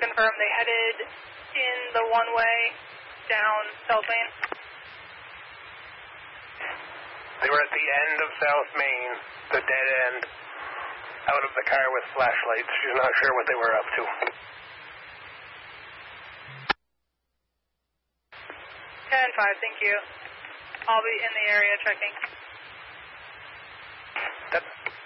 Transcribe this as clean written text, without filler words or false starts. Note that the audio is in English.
confirm they headed in the one-way down South Main. They were at the end of South Main, the dead end, out of the car with flashlights. She's not sure what they were up to. 10-5, thank you. I'll be in the area checking.